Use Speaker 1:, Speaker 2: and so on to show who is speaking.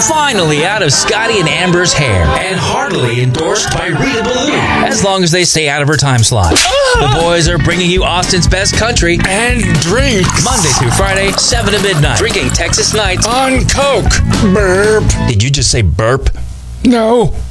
Speaker 1: finally out of Scotty and Amber's hair and heartily endorsed by Rita Ballou, as long as they stay out of her time slot. The boys are bringing you Austin's best country
Speaker 2: And drinks.
Speaker 1: Monday through Friday, 7 to midnight. Drinking Texas Nights
Speaker 2: On Coke. Burp.
Speaker 1: Did you just say burp?
Speaker 2: No.